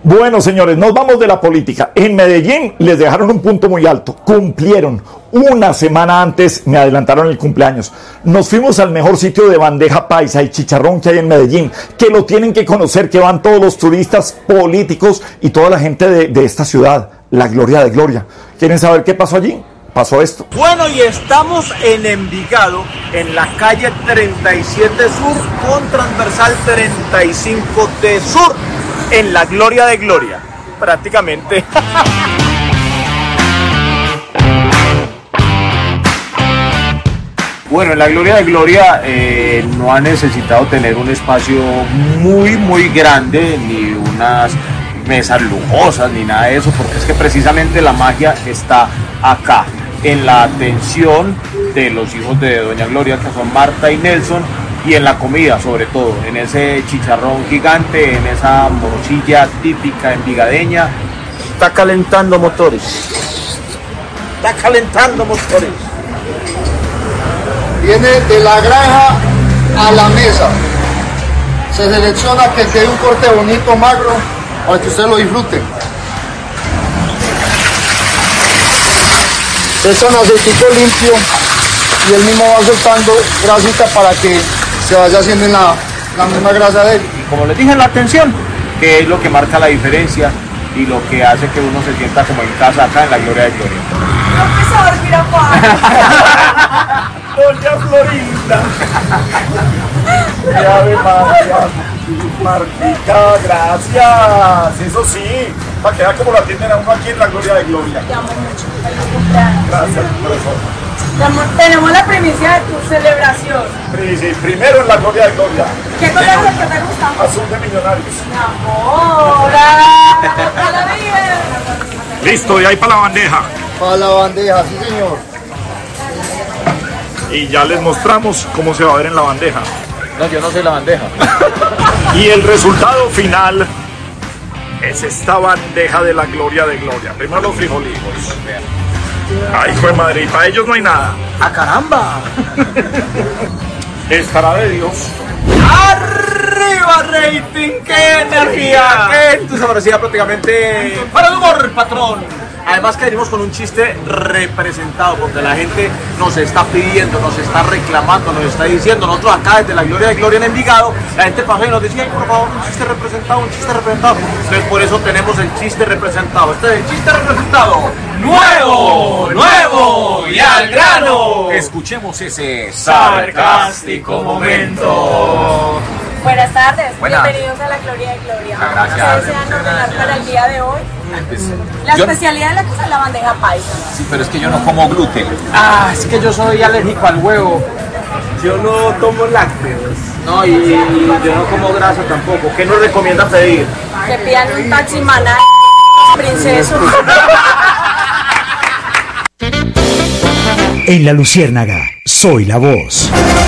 Bueno, señores, nos vamos de la política. En Medellín les dejaron un punto muy alto. Cumplieron. Una semana antes me adelantaron el cumpleaños. Nos fuimos al mejor sitio de bandeja paisa y chicharrón que hay en Medellín, que lo tienen que conocer, que van todos los turistas, políticos y toda la gente de esta ciudad. La Gloria de Gloria. ¿Quieren saber qué pasó allí? Pasó esto. Bueno, y estamos en Envigado, en la calle 37 Sur con transversal 35T Sur, en la Gloria de Gloria, prácticamente. Bueno, en la Gloria de Gloria no ha necesitado tener un espacio muy grande, ni unas mesas lujosas, ni nada de eso, porque es que precisamente la magia está acá, en la atención de los hijos de Doña Gloria, que son Marta y Nelson, y en la comida sobre todo, en ese chicharrón gigante, en esa morcilla típica envigadeña. Está calentando motores. Está calentando motores. Viene de la granja a la mesa. Se selecciona que quede un corte bonito, magro, para que ustedes lo disfruten. Echan aceitico limpio y él mismo va soltando grasita para que se vaya haciendo en la misma grasa de él. Y como les dije, la atención, que es lo que marca la diferencia y lo que hace que uno se sienta como en casa acá en la Gloria de Gloria. No empezó a dormir a Doña Florinda. Ave María, Martica, gracias. Eso sí, para que vea como la atienden a uno aquí en la Gloria de Gloria. Te amo mucho. Feliz cumpleaños. Gracias, corazón. Tenemos la primicia de tu celebración. Sí, primero en la Gloria de Gloria. ¿Qué color es el que te gusta? Azul de Millonarios. Mi amor. ¡La vida! Listo, y ahí para la bandeja. Para la bandeja, sí señor. Y ya les mostramos cómo se va a ver en la bandeja. No, yo no soy la bandeja. Y el resultado final es esta bandeja de la Gloria de Gloria. Primero los frijolitos. Ay, hijo de madre, y para ellos no hay nada. ¡Ah, caramba! Estará de Dios. ¡Arriba, rating! ¡Qué energía! ¡Qué entusiasmo! Prácticamente para el humor, patrón. Además que venimos con un chiste representado, porque la gente nos está pidiendo, nos está reclamando, nos está diciendo. Nosotros acá desde la Gloria de Gloria en Envigado, la gente pasa y nos decía, ay, por favor, un chiste representado, un chiste representado. Entonces por eso tenemos el chiste representado. Este es el chiste representado. ¡Nuevo y al grano! Escuchemos ese sarcástico momento. Buenas tardes, Buenas. bienvenidos a la Gloria de Gloria. Gracias. ¿Qué desean ordenar para el día de hoy? La especialidad de la casa es la bandeja paisa. Sí, pero es que yo no como gluten. Es que yo soy alérgico al huevo. Yo no tomo lácteos. No, y yo no como grasa tampoco. ¿Qué nos recomienda pedir? Que pidan un taxi maná, princeso. En La Luciérnaga, soy la voz.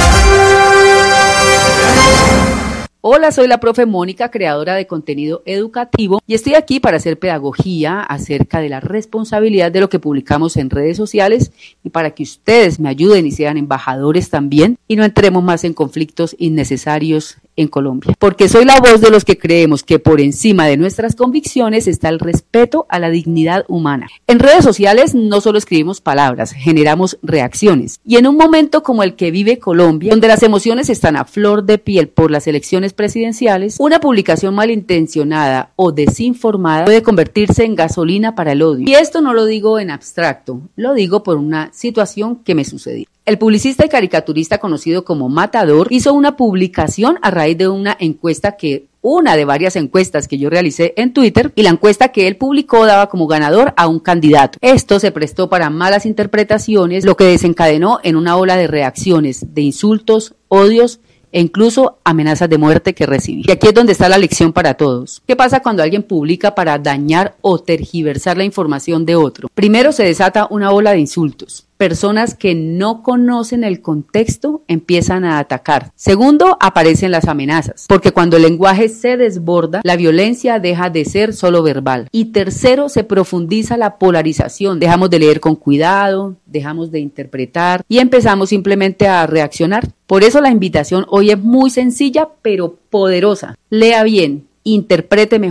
Hola, soy la profe Mónica, creadora de contenido educativo, y estoy aquí para hacer pedagogía acerca de la responsabilidad de lo que publicamos en redes sociales y para que ustedes me ayuden y sean embajadores también y no entremos más en conflictos innecesarios en Colombia. Porque soy la voz de los que creemos que por encima de nuestras convicciones está el respeto a la dignidad humana. En redes sociales no solo escribimos palabras, generamos reacciones. Y en un momento como el que vive Colombia, donde las emociones están a flor de piel por las elecciones presidenciales, una publicación malintencionada o desinformada puede convertirse en gasolina para el odio. Y esto no lo digo en abstracto, lo digo por una situación que me sucedió. El publicista y caricaturista conocido como Matador hizo una publicación a raíz de una de varias encuestas que yo realicé en Twitter, y la encuesta que él publicó daba como ganador a un candidato. Esto se prestó para malas interpretaciones, lo que desencadenó en una ola de reacciones, de insultos, odios e incluso amenazas de muerte que recibí. Y aquí es donde está la lección para todos. ¿Qué pasa cuando alguien publica para dañar o tergiversar la información de otro? Primero se desata una ola de insultos. Personas que no conocen el contexto empiezan a atacar. Segundo, aparecen las amenazas, porque cuando el lenguaje se desborda, la violencia deja de ser solo verbal. Y tercero, se profundiza la polarización. Dejamos de leer con cuidado, dejamos de interpretar y empezamos simplemente a reaccionar. Por eso la invitación hoy es muy sencilla, pero poderosa. Lea bien, interprete mejor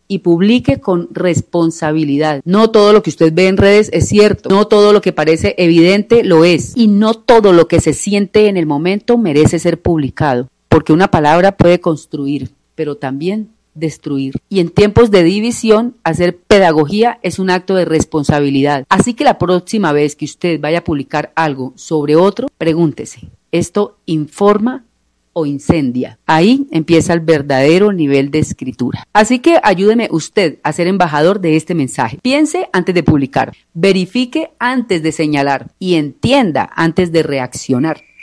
y publique con responsabilidad. No todo lo que usted ve en redes es cierto, no todo lo que parece evidente lo es, y no todo lo que se siente en el momento merece ser publicado, porque una palabra puede construir, pero también destruir. Y en tiempos de división, hacer pedagogía es un acto de responsabilidad. Así que la próxima vez que usted vaya a publicar algo sobre otro, pregúntese, ¿esto informa o incendia? Ahí empieza el verdadero nivel de escritura. Así que ayúdeme usted a ser embajador de este mensaje. Piense antes de publicar, verifique antes de señalar y entienda antes de reaccionar.